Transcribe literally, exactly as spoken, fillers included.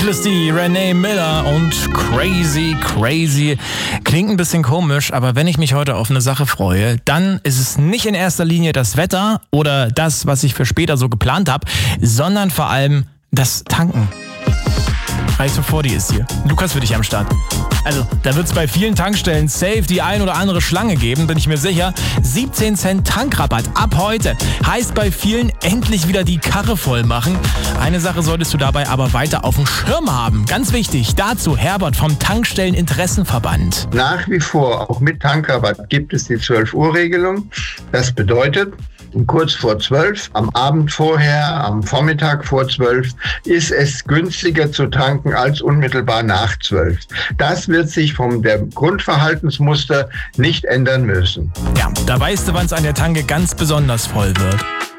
ist die Renee Miller und Crazy, Crazy. Klingt ein bisschen komisch, aber wenn ich mich heute auf eine Sache freue, dann ist es nicht in erster Linie das Wetter oder das, was ich für später so geplant habe, sondern vor allem das Tanken. Reicht vor, die ist hier. Lukas für dich am Start. Also, da wird es bei vielen Tankstellen safe die ein oder andere Schlange geben, bin ich mir sicher. siebzehn Cent Tankrabatt ab heute. Heißt bei vielen endlich wieder die Karre voll machen. Eine Sache solltest du dabei aber weiter auf dem Schirm haben. Ganz wichtig, dazu Herbert vom Tankstelleninteressenverband. Nach wie vor, auch mit Tankrabatt, gibt es die zwölf Uhr Regelung. Das bedeutet, kurz vor zwölf, am Abend vorher, am Vormittag vor zwölf, ist es günstiger zu tanken als unmittelbar nach zwölf. Das wird sich vom der Grundverhaltensmuster nicht ändern müssen. Ja, da weißt du, wann es an der Tanke ganz besonders voll wird.